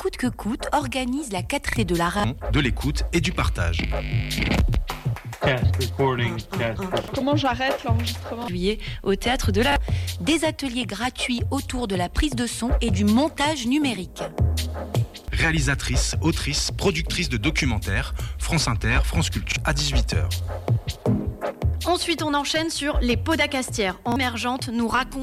Coûte que coûte organise la 4 de la radio. De l'écoute et du partage. Comment j'arrête l'enregistrement ? Au théâtre de la... Des ateliers gratuits autour de la prise de son et du montage numérique. Réalisatrice, autrice, productrice de documentaires, France Inter, France Culture, à 18h. Ensuite, on enchaîne sur les Pots d'Acastière. Émergente nous raconte